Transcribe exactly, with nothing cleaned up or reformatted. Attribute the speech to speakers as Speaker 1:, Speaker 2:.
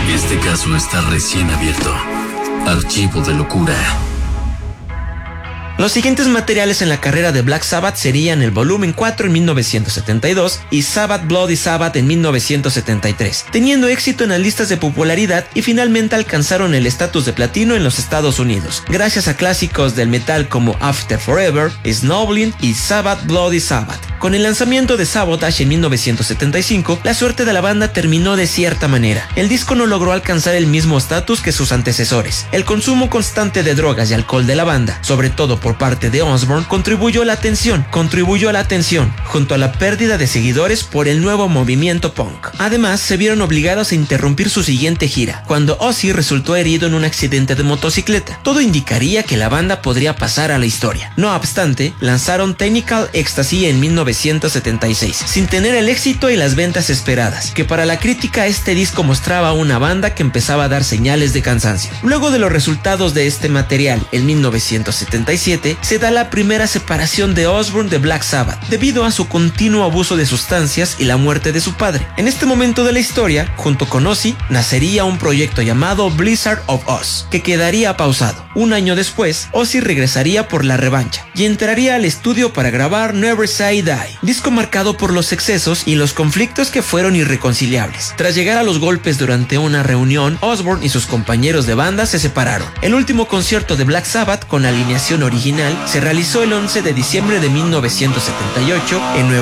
Speaker 1: Este caso está recién abierto. Archivo de locura.
Speaker 2: Los siguientes materiales en la carrera de Black Sabbath serían el volumen cuatro en mil novecientos setenta y dos y Sabbath Bloody Sabbath en mil novecientos setenta y tres, teniendo éxito en las listas de popularidad y finalmente alcanzaron el estatus de platino en los Estados Unidos, gracias a clásicos del metal como After Forever, Snowblind y Sabbath Bloody Sabbath. Con el lanzamiento de Sabotage en mil novecientos setenta y cinco, la suerte de la banda terminó de cierta manera. El disco no logró alcanzar el mismo estatus que sus antecesores. El consumo constante de drogas y alcohol de la banda, sobre todo por parte de Osbourne, contribuyó a la tensión, contribuyó a la tensión, junto a la pérdida de seguidores por el nuevo movimiento punk. Además, se vieron obligados a interrumpir su siguiente gira, cuando Ozzy resultó herido en un accidente de motocicleta. Todo indicaría que la banda podría pasar a la historia. No obstante, lanzaron Technical Ecstasy en mil novecientos setenta y seis, sin tener el éxito y las ventas esperadas, que para la crítica este disco mostraba una banda que empezaba a dar señales de cansancio. Luego de los resultados de este material, en mil novecientos setenta y siete, se da la primera separación de Osbourne de Black Sabbath, debido a su continuo abuso de sustancias y la muerte de su padre. En este momento de la historia, junto con Ozzy, nacería un proyecto llamado Blizzard of Ozz, que quedaría pausado. Un año después, Ozzy regresaría por la revancha, y entraría al estudio para grabar Never Say Die, disco marcado por los excesos y los conflictos que fueron irreconciliables. Tras llegar a los golpes durante una reunión, Osbourne y sus compañeros de banda se separaron. El último concierto de Black Sabbath con alineación original se realizó el once de diciembre de mil novecientos setenta y ocho en Nueva